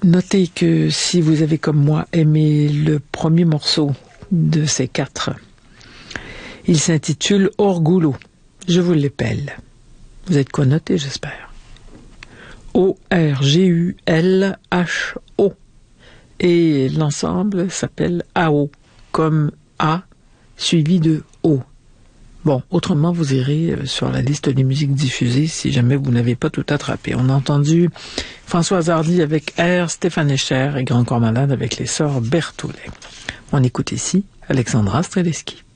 Notez que si vous avez comme moi aimé le premier morceau de ces 4, il s'intitule Orgulho. Je vous l'épelle. Vous êtes quoi noté, j'espère? O-R-G-U-L-H-O. Et l'ensemble s'appelle AO, comme A suivi de O. Bon, autrement, vous irez sur la liste des musiques diffusées si jamais vous n'avez pas tout attrapé. On a entendu Françoise Hardy avec R, Stéphane Echer et Grand Corps Malade avec les sœurs Berthollet. On écoute ici Alexandra Streleski.